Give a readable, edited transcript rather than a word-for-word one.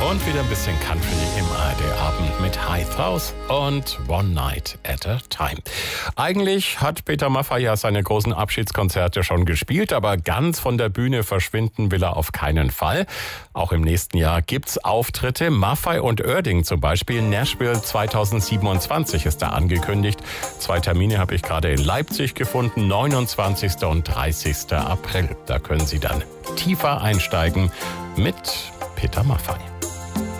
Und wieder ein bisschen Country im ARD-Abend mit Hythe House und One Night at a Time. Eigentlich hat Peter Maffay ja seine großen Abschiedskonzerte schon gespielt, aber ganz von der Bühne verschwinden will er auf keinen Fall. Auch im nächsten Jahr gibt's Auftritte. Maffay und Oerding zum Beispiel. Nashville 2027 ist da angekündigt. 2 Termine habe ich gerade in Leipzig gefunden, 29. und 30. April. Da können Sie dann tiefer einsteigen mit Peter Maffay.